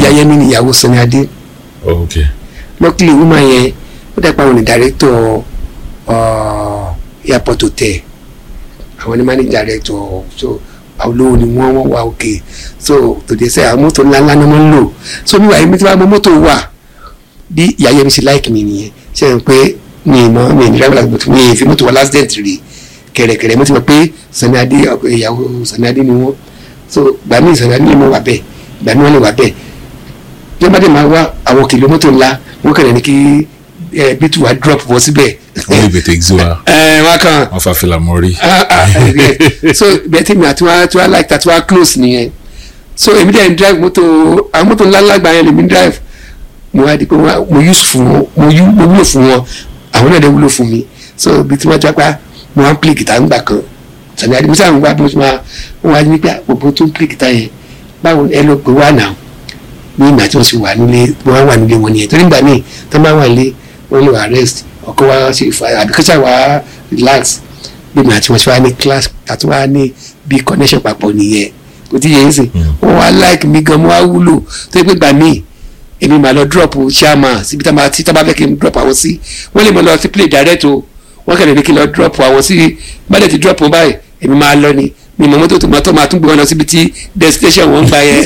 Yẹmí ni ìyàwó Sunny Adé. Okay. Luckily woman yẹn ó dẹ̀ pa àwọn ní director airport hotel, àwọn ní managing director, so àwọn olówó ni wọ́n wà òkè, so tòde sẹ́ àwọn mọ́tò ńláńlá ni wọ́n ń lò, so mi wà ní tí wọ́n mọ mọ́tò wà bí ìyá Yẹmí ṣe like mi nìyẹn, ṣe ń pé mi ní driver license mi fi mọ́tò wà last dent rí kẹ̀rẹ̀kẹ̀rẹ̀ mo ti mọ̀ pé Sunny Adé ìyàwó Sunny Adé ni wọ́n, so gbà mí Sunny Adé ni mo wà bẹ́ẹ̀, gbà mí wọ́n lè wà bẹ́ẹ̀, bí wọ́n bá dé máa wá àwọn kìló mọ́tò ńlá wọ́n kẹ̀rẹ̀ ní kí bí tí wàá drop wọ́n síbẹ̀. wọ́n lè bètè exua. wọ́n kàn. wọ́n fa fìlà mọ́rí. so bẹ́ẹ̀ tí mi àti wá like that wá close nìyẹn, so èmi dẹ̀ ń drive mọ́tò àwọn mọ́tò ńláńlá gbà yẹn lèmi ń drive, mo wá di pé mo use fún wọn mo wúlò fún wọn àwọn náà dẹ̀ wúlò fún mi, so bí tí wọ́n jọ pa mo wá ń play guitar ńgbà kan Sunny Adé mo sáà ń gbà bí mo ti máa wọ́n wá ní pé gbogbo tó ń play guitar yẹn báwo ẹ lọ pé wà náà ní ìgbà tí wọ́n sì wà nílé wọ́n wà nílé wọn nìyẹn, torí ìgbà míì tó máa wà nílé wọ́n lè wà rest ọkọ wa ṣe àbíkọ́sà wa relax bí mi àti wọn ṣe wá ní class àti wá ní bí connection papọ̀ nìyẹn kò tí yẹn sìn wọ́n wá like mi gan mo wá wúlò tó yẹ pé ìgbà míì èmi máa lọ drop chairman síbi tá a bá fẹ́ kí n drop àwọn sí wọ́n lè mọ lọ sí play direct o wọ́n kẹ́lẹ́ ní kí n lọ drop àwọn sí bá dẹ̀ ti drop wọn báyìí èmi máa lọ ni mi mọ mọ́tò tó máa tún gbé wọn lọ síbi tí destination wọn ń gbà yẹn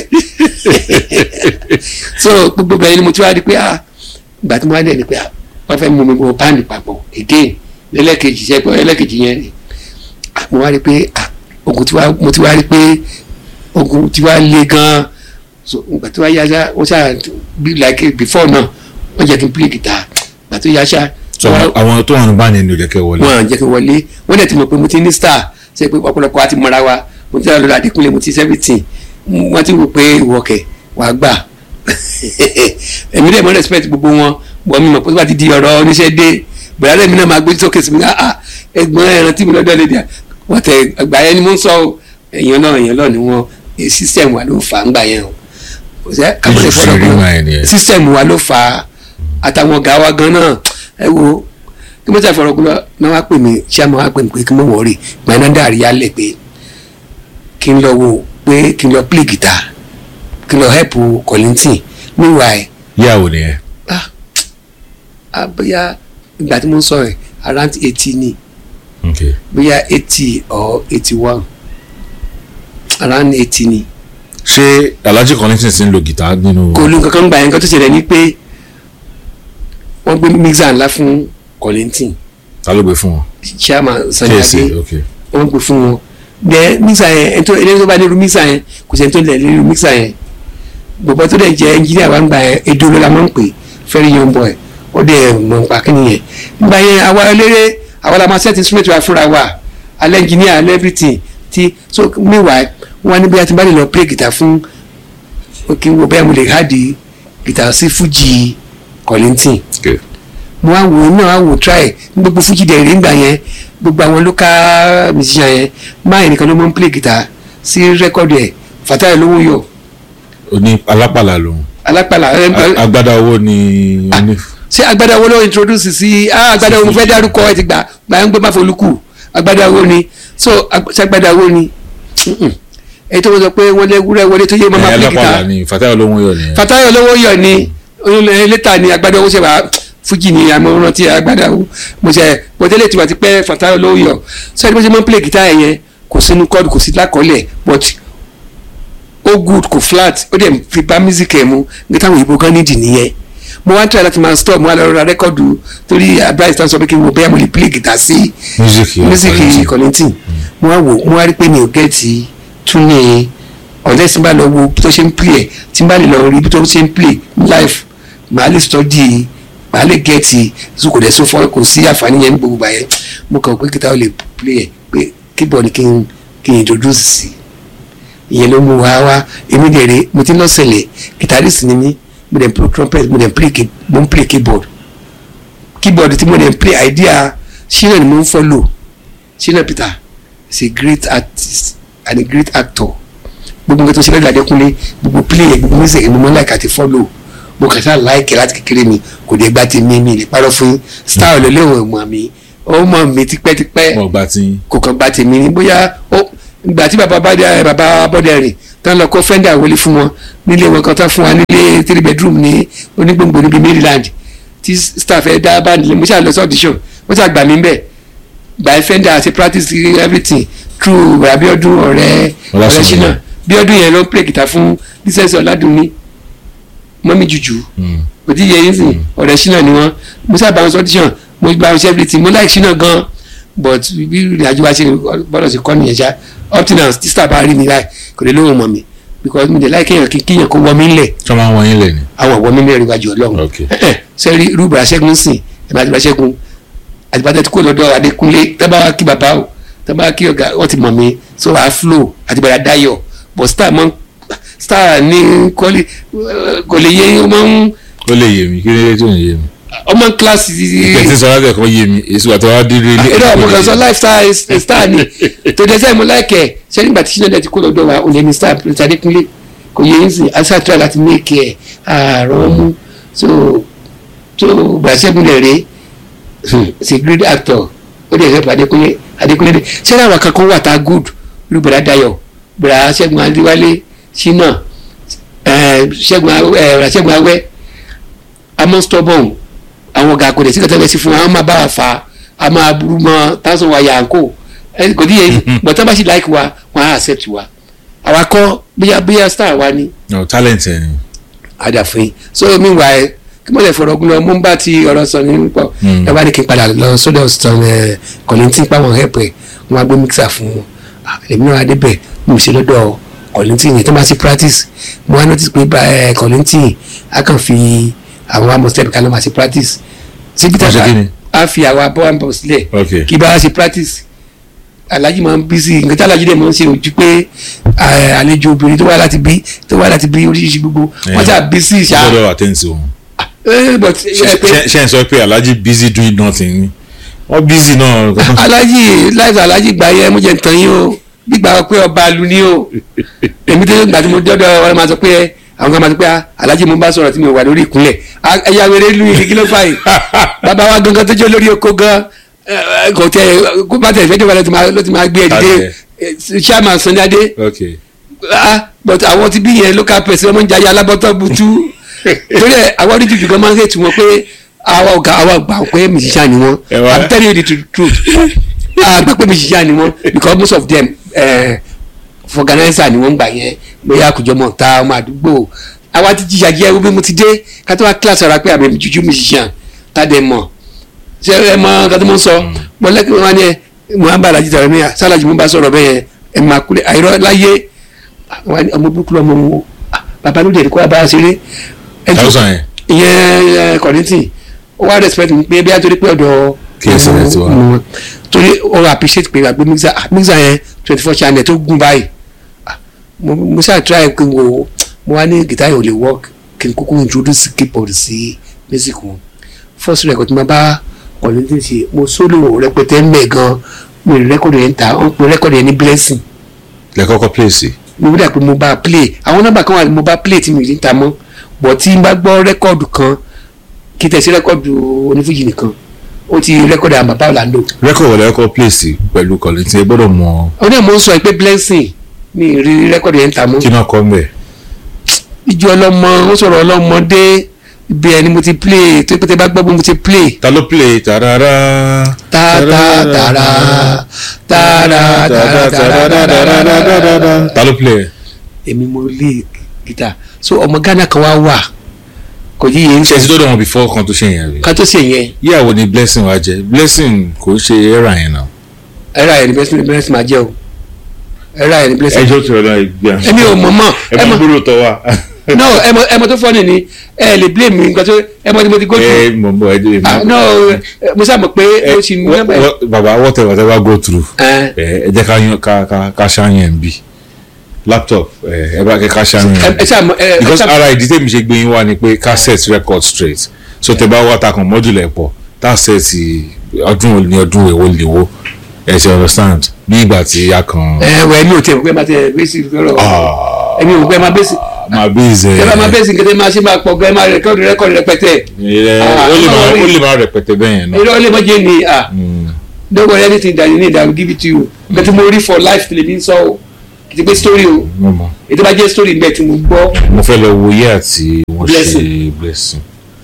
so gbogbo bẹ́ẹ̀ ni mo ti wá di pé ìgbà tí mo wá dẹ̀ ni pé wọ́n fẹ́ mú mi bọ́ báńdì papọ̀ again lẹ́lẹ́kejì ṣe pé ẹlẹ́kejì yẹn ni mo wá rí pé mo ti wá rí pé ogun ti wá le gan-an, so ìgbà tí wá yá ṣá wọ́n ṣá bí like before náà wọ́n jẹ́ kí n play guitar ìgbà tó yá ṣá. so àwọn tó wà ní báyìí ni ò jẹ́ kí ẹ wọlé. wọ́n jẹ́ kí n wọlé wọ́n dẹ̀ ti mọ̀ pé mo ti ní star ṣe pé ọ̀pọ̀lọpọ̀ àti mọ̀ra wa mo ti lọ́ọ́ Adékúnlé mo ti 17 wọ́n ti wò pé ìwọ̀kẹ̀ wàá gbà èmi dẹ̀ mọ́ respect gbogbo wọn bọ́ mi mọ̀ pé wọ́n ti di ọ̀rọ̀ oníṣẹ́ dé bẹ̀rẹ̀ lẹ́mi náà máa gbé sókè sí mi ẹ̀gbọ́n ẹran tí mi lọ́dọ̀ lè dì wọ́n tẹ àgbà yẹn ni mo ń sọ èèyàn náà ni wọ́n system wa ló fà á ń gbà yẹn o kàmọ́lẹ̀ fọ́nà kan system wa ló fà á àtàwọn ọ̀gá wa gan náà ẹ wo kí mo tẹ̀ fọ̀rọ̀ gbọ́dọ̀ náà wá pè mí ṣé àmọ́ wá pè mí pé kí mo wọ̀ rí gbaná dàrí yálẹ̀ pé kí n lọ wo pé kí n lọ play guitar kí n lọ help Kollington meanwhile. yíyàwó nìyẹn. bóyá ìgbà tí mo ń sọ ẹ̀ around 80 ni bóyá 80 or 81 around 80 ni. ṣé Alhaji Kollington ti ń lo guitar nínú. kò lu kankan gbà yẹn nǹkan tó ṣẹlẹ̀ ni pé wọ́n gbé mixer ńlá fún Kollington. ta ló gbé fún wọn. chairman Sunny Adé wọ́n gbé fún wọn. bẹ́ẹ̀ mixer yẹn ẹni tó bá nílùú mixer yẹn kò sẹ́ni tó lẹ̀ nílùú mixer yẹn bọ̀bọ̀ tó dẹ̀ jẹ́ engineer wa ń gbà yẹn Edo ló la máa ń pè very young boy ó dẹ̀ mọ̀ nípa kí nìyẹn. nígbà yẹn àwa eléré àwa la máa set instrument wa fúnra wa alẹ́ engineer alẹ́ everything ti so meanwhile wọ́n á ní bí a ti bá lè lọ play guitar fún kí n wo bẹ́ẹ̀ mo lè háàdì guitar sí Fuji Kollington. mo wá wò náà wá wò try ní gbogbo Fuji dẹ̀ rí ngbà yẹn gbogbo àwọn local musician yẹn máa nìkan ló mọ̀ ń play guitar sí rẹ́kọ̀dù ẹ̀ Fatai Olówóyọ̀. o ní alápàlà lòun. alápàlà. agbádá owó ni. ṣé agbádá owó ló introduce sí agbádá owó mo fẹ́ dárúkọ ẹ ti gbà gbà ń gbé má folúkù agbádá owó ni so ṣé agbádá owó ni èyí tó wọ́n sọ pé wọ́n lé wúrẹ́ wọlé tó yé mama play guitar. alápàlà ni Fatai Olówóyọ̀ ni. Fatai Olówóyọ̀ ni létà ni agbádá owó ṣe wá Fuji ni àmọ́ rántí agbádá owó mo ṣe bọ́tẹ́lẹ̀ tí wọ́n ti pẹ́ Fatai Olówóyọ̀ so ẹni bó ṣe máa ń play guitar yẹn kò sínú chord kò sí lákọọ́lẹ̀ but ó good kò flat ó dẹ̀ fi bá music ẹ̀ mu ní táwọn òyìnbó gan nídìí nìyẹn mo wá ń try láti máa stop mo wá lọ ra rẹ́kọ̀dù torí advice tán sọ pé kí n wo bẹ́ẹ̀ mo lè play guitar sí music Kollington mo wá wò mo wá rí pé mi ò gẹ́ẹ̀tì tún ní ọ̀dẹ́ tí n bá lọ wo tó ṣe ń play ẹ̀ tí n bá lè lọ rí bí tó ṣe ń play live màá lè study màá lè gẹ́ẹ̀tì so kò dẹ̀ so fọ́ kò sí àǹfààní yẹn ní gbogbo báyẹn mo kàn pé guitar ó lè play ẹ̀ pé keyboard kí n introduce sí ìyẹn ló mú wá èmi dẹ̀ rè mo ti lọ sẹlẹ̀ guitarist ni mí mo dẹ̀ play trumpet mo dẹ̀ play keyboard tí mo dẹ̀ play idea Shina ni mo ń follow Shina Peter is a great artist and a great actor gbogbo nǹkan tó ṣe lọ́dọ̀ Adékúnlé gbogbo play ẹ̀ gbogbo music ẹ̀ mo mọ́ like àti follow mo kàn sáà like láti kékeré mi kò dé gbá ti mi lè parọ́ fún star ọ̀lẹ́lẹ́wọ̀n ẹ̀mọ́ mi ó mọ̀ mi tipẹ́tipẹ́ kò kàn gbá ti mi ní bóyá ìgbà tí bàbá bọ́dẹ̀ rìn tán lọ kó fẹ́ndà wọlé fún wọn nílé wọn kan tán fún wa nílé 3 bedroom ní onígbòǹgbò níbi Maryland tí staff ẹ̀ dá bá nílé mo ṣáà lọ sí audition wọ́n ṣáà gbà mí bẹ́ẹ̀ gbà fẹ́ndà àti practice everything through Abíọ́dún ọ̀rẹ́ Ṣínà Bíọ́dún yẹn ló ń play guitar fún Bísẹ̀sì Ọládùnní mọ́mí jùjú kò tí yẹ yín sìn ọ̀rẹ́ Ṣínà ni wọ́n mo ṣáà bá wọn sí audition mo gba wọn sí everything mo like Ṣínà gan but bí ìrìnàjò wa ṣe bọ́dọ̀ sí kọ́ nìyẹn ṣá up to now tí star bá rí mi láì kò lè lóhùn mọ́ mi because mi lè láì kéèyàn kó wọ́ mi lẹ̀. sọ ma wọ́n yín lẹ̀ ni. àwọn wọ́ mi lẹ̀ rí wájú Ọlọ́run sẹ́rí rúbà Ṣẹ́gun sìn ẹ̀mí àti Ṣẹ́gun àtibátẹ́ tí kò lọ́dọ̀ Adékúnlé tábà wá kí bàbá o tábà wá kí ọ̀gá wọ́n ti mọ̀ mi so wàá flow àtibáyà Dayọ̀ but star ní kọ́lé kò lè yé ó máa ń. ó lè yé mi kí ló dé tó ń yé mi. ọmọ kíláàsì. ìgbésí sọ láti ẹ̀kọ́ yé mi èso àti wàá dín rí. ẹ̀rọ ọmọ kan sọ lifestyle star ni tó dẹ́sẹ̀ mo láìkẹ́ ṣé nígbà tí Ṣínà ti kó lọ́dọ̀ wa olè ní star Prince Adékúnlé kò yé yín sìn asa try láti make ẹ̀ àárọ̀ mú so Ṣẹ́gun lè rè ṣe great actor ó dẹ̀ help Adékúnlé dé ṣé àwọn kankan wà tá a good ló bẹ̀rẹ̀ Dayọ̀ bẹ̀rẹ̀ Ṣẹ́gun Adéwálé Ṣínà Ṣẹ́gun Awẹ́ amọ́ stubborn àwọn ọ̀gá kò dẹ̀ sí kẹtẹ́lẹ́ sí fún wa wọ́n máa bá wa fà á máa burú mọ́ táwọn wà yàǹkó kò díye but tábà sì like wa wọ́n á accept wa àwa kọ́ bóyá star wa ni. no talent ẹ ni. àdàfin so meanwhile kí mo lè fọ̀rọ̀ gun lọ mo ń bá ti ọ̀rọ̀ sọ ní pọ̀ ẹ bá ní kí n padà lọ sọ́dọ̀ stan Kollington páwọn help ẹ̀ wọ́n á gbé mixer fún wọn èmi náà adébẹ̀ mo ṣe lọ́dọ̀ Kollington yẹn tó máa ṣe practice mo wá notice pé Kollington á kàn fi àwọn amọ̀sítẹ́pì kan ló máa ṣe practice síbi tí a fi àwọn abọ́ àbọ̀ sílẹ̀ kí bá a ṣe practice Alhaji máa ń bí sí nǹkan tí Alhaji dẹ̀ máa ń ṣe ojú pé àlejò obìnrin tó wá láti bí oríṣiríṣi gbogbo wọ́n ṣáà bí sí ìṣá. gbọ́dọ̀ àtẹ̀ǹsì òun. ṣe ń sọ pé Alhaji busy doing nothing ni wọ́n busy náà. Alhaji gbà yẹ mo jẹ́ nǹkan yín o gbígbà pé ọba lu ni o èmi tó gbà tí mo dọ́dọ̀ ọ̀rẹ́ máa sọ pé àwọn kan máa ti pé Alhaji mo bá sọ̀rọ̀ tí mi ò wà lórí ìkúnlẹ̀ ẹ̀yà wẹ̀rẹ̀ lu yìí kí ló fà yìí bàbá wa gangan tó jẹ́ lórí oko gan kò tẹ kó bá tẹ̀ ìfẹ́jọba ló ti máa gbé ẹ̀ dìde chairman Sunday Adé but àwọn ti bí yẹn local person ọmọ ìjà yà alábọ́tọ̀ butu torí ẹ̀ àwọn orí jùjù gan máa ń hẹ̀tù wọn pé àwọn gbà pé musician ni wọn I'm telling you the truth gbà pé musician ni wọn because most of them organizer ni wọ́n gbà yẹn bóyá àkójọ mọ̀ ta ọmọ àdúgbò àwa ti jíjà jẹ́ bí mo ti dé ká tó wá kíláàsì ọ̀rá pé àmì jùjú musician tá dẹ̀ mọ̀ ṣé ẹ mọ nǹkan tó mọ̀ ń sọ mo lẹ́kìn wọn ni mo á bá Alhaji tàbí mi sálàjì mo bá sọ̀rọ̀ bẹ́ẹ̀ ẹ máa kúlẹ̀ àìrọ́ láyé ọmọ burúkú lọ́mọ wo bàbá ló dẹ̀ kó wá bá a ṣeré ìyẹn Kollington ó wá respect mi pé bí a torí pé ọ̀dọ̀ torí ó appreciate pé àgbẹ̀ mixer yẹn 24 channel tó gùn báyìí mo ṣáà try kí n wo mo wá ní guitar yìí ò lè work kí n kúkú introduce keyboard sí music wọn first record tí mo bá Kollington ṣe mo solo rẹpẹtẹ ń bẹ gan mo rí record yẹn ta wọn pe record yẹn ní blessing. lẹ́kọ̀ọ́kọ́ play sí. mo rí pé mo bá play àwọn nọ́mbà kan wà mo bá play tí mi ò ní ta mọ́ but tí n bá gbọ́ record kan kí tẹ̀sí record onífújì nìkan ó ti rẹ́kọ̀dì àwọn bàbá Orlando. rẹ́kọ̀dì wọlé ẹ̀kọ́ place pẹ̀lú Kollington ẹ gbọ́dọ̀ mọ. ó ní àmọ́ ń sọ pé blessing ní ìrírí rẹ́kọ̀dì yẹn ń ta mọ́. kí náà kọ́ ń bẹ̀. ìjọ ọlọ́mọ ó sọ̀rọ̀ ọlọ́mọdé ibi ẹni mo ti play tó pété bá gbọ́ bí mo ti play. ta ló play tarara. tara ta ló play. èmi mo lé guitar so ọmọ Ghana kan wá wà kò yí yẹn. ṣe ti dọ́dọ̀ wọn before kan tó ṣe yẹn rí. kan tó ṣe yẹn. yíyàwó ni blessing wa jẹ blessing kò ṣe era yẹn náà. era yẹn ni blessing máa jẹ o era yẹn ni blessing. ẹjọ́ tí ọ̀la ìgbà. èmi ò mọ̀ mọ́. ẹ mọ gbúdọ̀ tọ́ wa. no ẹmọ tó fọ́ọ̀nì ni ẹ lè blame mi nǹkan tó ẹmọ tí mo ti go through. ẹ mọ̀ mọ̀ ẹ dé. no mo sábà pé o ti ní. baba whatever go through. ẹ jẹ́ ká ṣáyẹn bí laptop ẹ bá kẹ ká ṣàmì because ara ìdí tèmi ṣe gbé yín wá ni pé ká set record straight so tẹ bá wá takàn mọ́jùlẹ̀ pọ̀ tá set ọdún ní ọdún èwo lèwo ẹ ṣe understand bí ìgbà tí a kàn. wẹ mi ò tẹ pé máa tẹ bẹsì lọ́rọ̀ ẹmi ò pé máa bẹsì. máa bẹsì ẹ. ẹ máa bẹsì nǹkan tẹ máa ṣe máa pọ̀ gan máa rẹkọọdù rẹpẹtẹ. ó lè máa rẹpẹtẹ bẹ́ẹ̀ yẹn náà. ó lè máa jẹ ní don't worry anything that you need I will give it to you bẹ́ẹ̀ tí mo rí for life tẹ̀lé mi sọ o kì í ti pé story o ètò bá jẹ́ story bẹ́ẹ̀ tí mo gbọ́. mo fẹ́ lọ wo yé àti wọ́n ṣe blessing.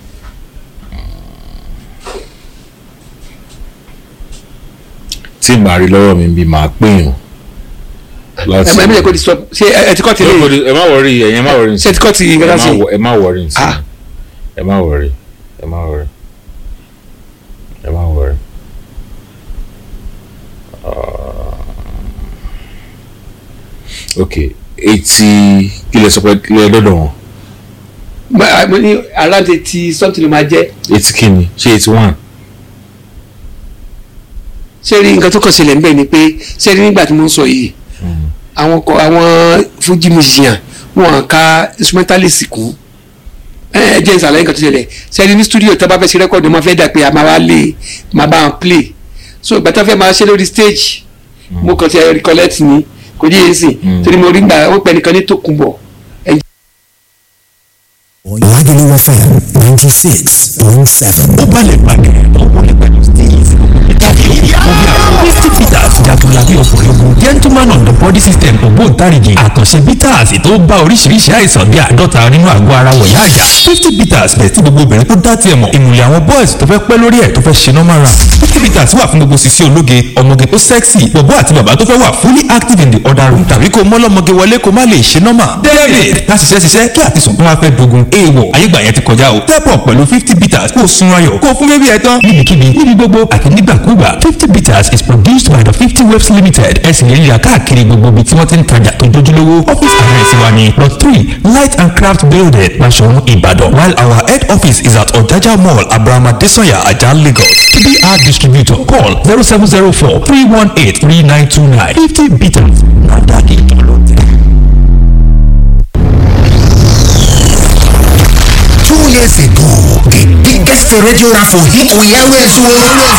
tí màá rí lọ́wọ́ mi bí màá pè yàn. ẹ má yẹ kó di stop ṣe ẹ ti kọ́ ti lè. ẹ má wọrí ẹ̀yin ẹ má wọrí ṣe ti kọ́ ti gẹ́gẹ́ sí. ẹ má wọrí nsí ẹ má wọrí ẹ má wọrí ẹ má wọrí. ok 80 kílẹ̀ sọ pé kílẹ̀ dọ́dọ̀ wọn. mo ní around 80 something ló máa jẹ́. 80 kí ni ṣé 81. ṣé rí nǹkan tó kàn ṣẹlẹ̀ níbẹ̀ ni pé ṣé rí nígbà tí mo ń sọ yìí àwọn fújì musician wọn ka instrumentalist kú ẹ jẹ́ ìsàlẹ̀ nǹkan tó ṣẹlẹ̀ ṣé rí ní studio tó bá fẹ́ ṣe rẹ́kọ̀dù máa fẹ́ dà pé a máa wá lè máa bá wọn play so ìgbà tó fẹ́ máa ṣe lórí stage mo kàn ti recollect ni kò ní yéé sìn torí mo rí gbà ó pẹ́ nìkan ní Tòkunbọ̀. Lagelu FM 96.7. ó balẹ̀ gbàgẹ̀ ọ̀pọ̀ nípa ní steve Misty Bitters jagunlabi ọ̀pọ̀lọpọ̀ gentleman on the body system ògbóǹtarìgì àkànṣe bitters tó bá oríṣiríṣi àìsàn bíi 50 nínú àgọ́ ara wọ̀nyá àjà 50 bitters bẹ̀rẹ̀ tí gbogbo obìnrin tó dá tiẹ̀ mọ̀ ìmùlẹ̀ àwọn boys tó fẹ́ pẹ́ lórí ẹ̀ tó fẹ́ ṣe normal run 50 bitters wà fún gbogbo sisi ológe ọmọge tó sexy bọ̀bọ́ àti bàbá tó fẹ́ wà fully active in the other room tàbí kó mọ́lọ́mọge wọlé kó má lè ṣe normal david láti ṣiṣẹ́ kí àtisùn tó wá fẹ́ dogun èèwọ̀ ayégbà yẹn ti kọjá o step up pẹ̀lú 50 bitters kó sun ayọ̀ kó fún bébí ẹ̀ tán níbikíbi níbi gbogbo àti nígbàkúgbà 50 bitters is produced by the 50 Waves Limited ẹ̀sìn lè yà káàkiri gbogbo ibi tí wọ́n ti ń tajà tó jójúlówó office address wa ní plot 3 Light and Craft Building Basoro Ibadan while our head office is at Ojaja Mall Abrahama Desoya Ajah Lagos TBR distributor call 0704 318 3929 50 bitters nadaki tolote. 2 years ago, the biggest radio raffle hit we always won.